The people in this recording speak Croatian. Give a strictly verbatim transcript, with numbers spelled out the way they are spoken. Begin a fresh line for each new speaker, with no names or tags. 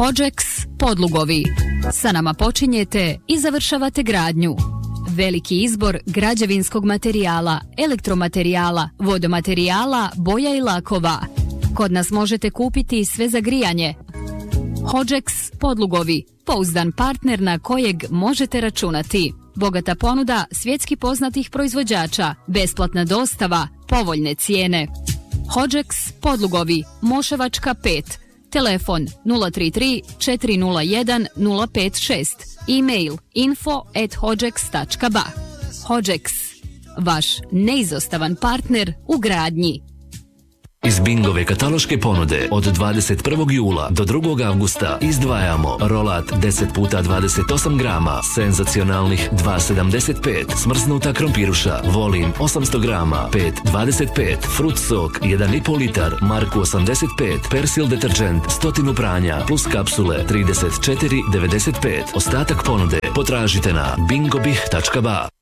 Hodžeks podlugovi. Sa nama počinjete i završavate gradnju. Veliki izbor građevinskog materijala, elektromaterijala, vodomaterijala, boja i lakova. Kod nas možete kupiti sve za grijanje. Hodžeks podlugovi, pouzdan partner na kojeg možete računati. Bogata ponuda svjetski poznatih proizvođača, besplatna dostava, povoljne cijene. Hodžeks podlugovi, Moševačka pet, telefon nula tri tri četiri nula jedan nula pet šest, e-mail info at hodžeks tačka ba. Hodžeks, vaš neizostavan partner u gradnji.
Iz Bingove kataloške ponude od dvadeset prvog jula do drugog avgusta izdvajamo rolat deset puta dvadeset osam grama, senzacionalnih dva sedamdeset pet, smrznuta krompiruša, volin osamsto grama, pet dvadeset pet, frut sok jedan i pol litar, marku osamdeset pet, persil deterđent, stotinu pranja, plus kapsule trideset četiri devedeset pet. Ostatak ponude potražite na bingobih tačka ba.